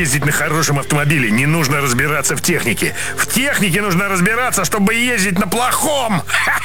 ездить на хорошем автомобиле, не нужно разбираться в технике. В технике нужно разбираться, чтобы ездить на плохом.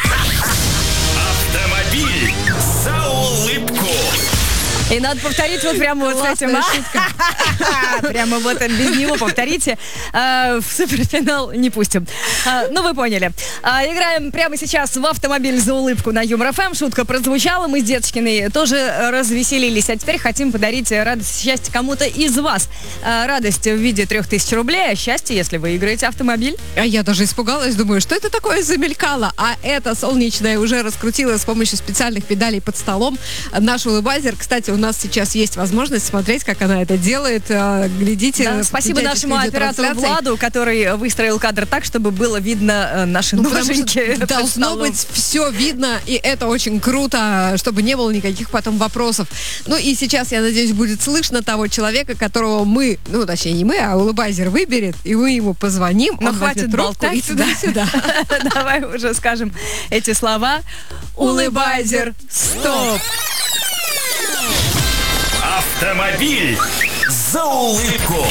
Автомобиль за улыбку. И надо повторить вот прямо вот с этим. Прямо вот без него повторите. В суперфинал не пустим. Ну, вы поняли. Играем прямо сейчас в автомобиль за улыбку на Юмор ФМ. Шутка прозвучала. Мы с Деточкиной тоже развеселились. А теперь хотим подарить радость и счастье кому-то из вас. Радость в виде 3000 рублей, а счастье, если вы выиграете автомобиль. А я даже испугалась, думаю, что это такое замелькало. А это солнечное уже раскрутила с помощью специальных педалей под столом наш улыбайзер. Кстати, у нас сейчас есть возможность смотреть, как она это делает. Глядите. Да, спасибо нашему оператору Владу, который выстроил кадр так, чтобы было видно наши ноженьки. Должно быть все видно, и это очень круто, чтобы не было никаких потом вопросов. Ну и сейчас, я надеюсь, будет слышно того человека, которого мы, ну точнее не мы, а улыбайзер выберет, и мы ему позвоним. Но хватит болтать туда-сюда. Давай уже скажем эти слова. Улыбайзер, стоп! Автомобиль за улыбку.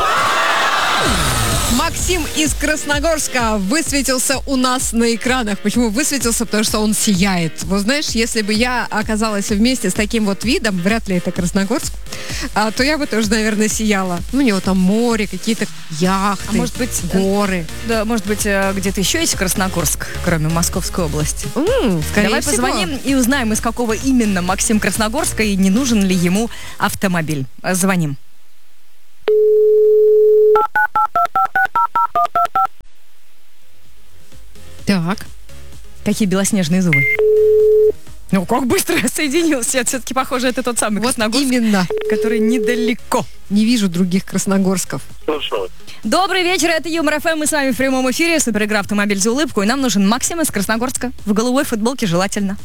Максим из Красногорска высветился у нас на экранах. Почему высветился? Потому что он сияет. Вот знаешь, если бы я оказалась вместе с таким вот видом, вряд ли это Красногорск, то я бы тоже, наверное, сияла. У него там море, какие-то яхты, может быть, горы. Да, может быть, где-то еще есть Красногорск, кроме Московской области. Давай позвоним и узнаем, из какого именно Максим Красногорска и не нужен ли ему автомобиль. Звоним. Так. Какие белоснежные зубы. Ну, как быстро соединился. Все-таки, похоже, это тот самый вот Красногорск, именно. который недалеко. Не вижу других Красногорсков. Добрый вечер, это Юмор ФМ. Мы с вами в прямом эфире. Суперигра «Автомобиль за улыбку». И нам нужен Максим из Красногорска. В голубой футболке желательно.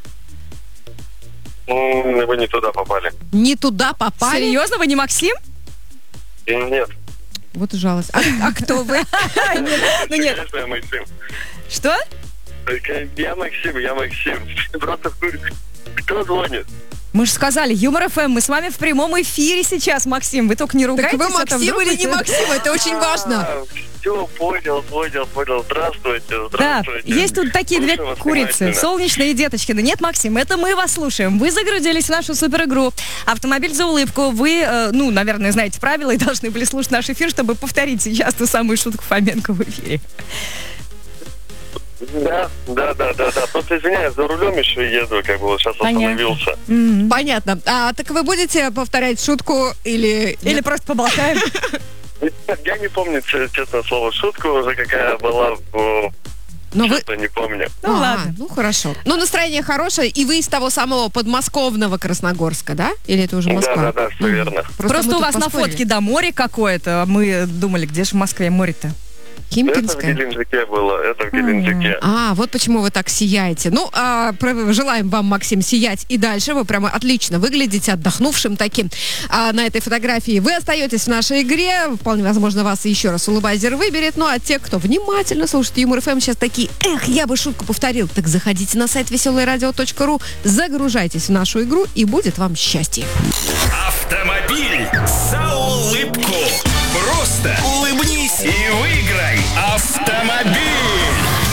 Вы не туда попали. Не туда попали? Серьезно? Вы не Максим? Нет. Вот и жалость. А кто вы? Ну нет. Конечно, я Максим. Что? Я Максим. Просто кто звонит? Мы же сказали, Юмор ФМ, мы с вами в прямом эфире сейчас, Максим. Вы только не ругайтесь. Так вы Максим или не Максим? Это очень важно. Все, понял. Здравствуйте. Да, есть тут такие две курицы, Солнечная и Деточкина. Нет, Максим, это мы вас слушаем. Вы загрузились в нашу суперигру «Автомобиль за улыбку». Вы, наверное, знаете правила и должны были слушать наш эфир, чтобы повторить сейчас ту самую шутку Фоменко в эфире. Да. Просто извиняюсь, за рулем еще еду, вот сейчас остановился. Понятно. Так вы будете повторять шутку или просто поболтаем? Я не помню, честное слово, шутку уже какая была. Что-то не помню. Ну ладно. Ну хорошо. Но настроение хорошее, и вы из того самого подмосковного Красногорска, да? Или это уже Москва? Да, все верно. Просто у вас на фотке, море какое-то. Мы думали, где же в Москве море-то? Химкинская? Это в Геленджике было, это в Геленджике. Вот почему вы так сияете. Ну, желаем вам, Максим, сиять и дальше. Вы прямо отлично выглядите, отдохнувшим таким. На этой фотографии вы остаетесь в нашей игре. Вполне возможно, вас еще раз улыбайзер выберет. Ну, а те, кто внимательно слушает Юмор ФМ, сейчас такие, я бы шутку повторил. Так заходите на сайт веселорадио.ру, загружайтесь в нашу игру, и будет вам счастье. Автомобиль